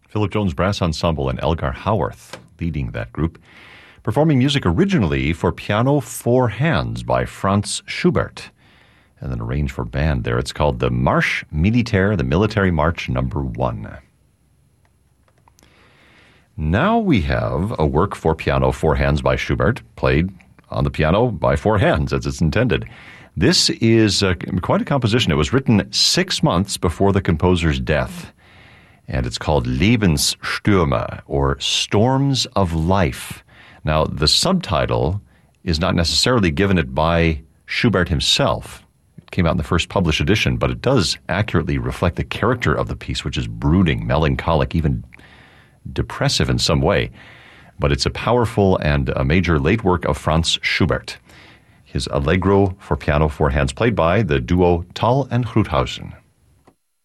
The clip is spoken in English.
Philip Jones Brass Ensemble and Elgar Howarth leading that group, performing music originally for piano, four hands by Franz Schubert, and then arranged for band there. It's called the Marche Militaire, the Military March No. 1. Now we have a work for piano, four hands by Schubert, played on the piano by four hands, as it's intended. This is quite a composition. It was written 6 months before the composer's death, and it's called Lebensstürme, or Storms of Life. Now, the subtitle is not necessarily given it by Schubert himself. It came out in the first published edition, but it does accurately reflect the character of the piece, which is brooding, melancholic, even depressive in some way. But it's a powerful and a major late work of Franz Schubert. His Allegro for piano, four hands, played by the duo Thal and Gruthausen.